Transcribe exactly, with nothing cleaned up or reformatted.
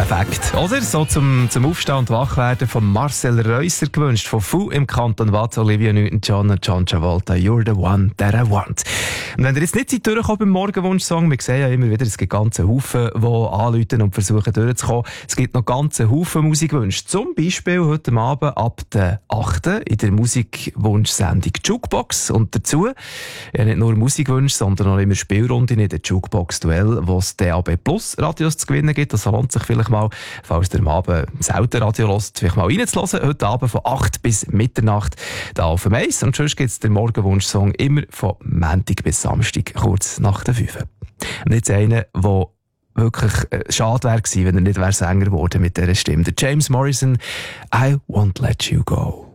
Perfekt. Oder so zum, zum Aufstehen und Wachwerden von Marcel Reusser gewünscht, von Fou im Kanton Waadt, Olivia Newton-John und John Travolta. You're the one that I want. Und wenn ihr jetzt nicht seid durchgekommen beim Morgenwunsch-Song, wir sehen ja immer wieder, es gibt ganze Haufen, die anrufen und versuchen durchzukommen. Es gibt noch ganze Haufen Musikwünsche. Zum Beispiel heute Abend ab der achten in der Musikwunsch-Sendung Jukebox. Und dazu ja nicht nur Musikwünsche, sondern auch immer Spielrunden in der Jukebox-Duell, wo es D A B Plus Radios zu gewinnen gibt. Das lohnt sich vielleicht mal, falls ihr am Abend selten Radio hört, vielleicht mal reinzuhören. Heute Abend von acht bis Mitternacht da auf dem Eis. Und sonst gibt es den Morgenwunsch-Song immer von Montag bis Samstag, kurz nach der fünf. Und jetzt einer, der wirklich äh, schade wäre gewesen, wenn er nicht wär Sänger geworden mit dieser Stimme. Der James Morrison, I Won't Let You Go.